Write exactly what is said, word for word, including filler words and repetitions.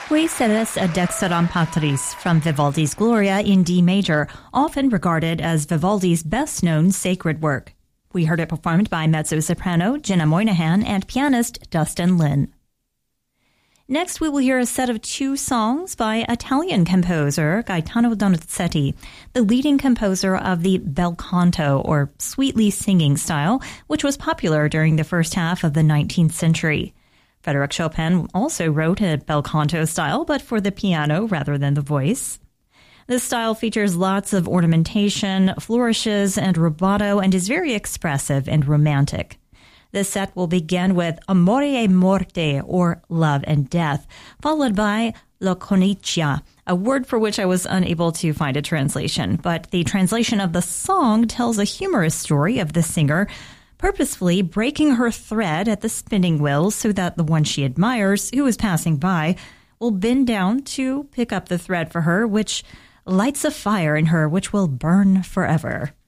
Qui sedes dexteram patris from Vivaldi's Gloria in D major, often regarded as Vivaldi's best-known sacred work. We heard it performed by mezzo-soprano Jenna Moynihan and pianist Dustin Lin. Next, we will hear a set of two songs by Italian composer Gaetano Donizetti, the leading composer of the bel canto, or sweetly singing style, which was popular during the first half of the nineteenth century. Frédéric Chopin also wrote a bel canto style, but for the piano rather than the voice. This style features lots of ornamentation, flourishes, and rubato, and is very expressive and romantic. This set will begin with Amore e Morte, or Love and Death, followed by La Corniccia, a word for which I was unable to find a translation, but the translation of the song tells a humorous story of the singer purposefully breaking her thread at the spinning wheel so that the one she admires, who is passing by, will bend down to pick up the thread for her, which lights a fire in her which will burn forever.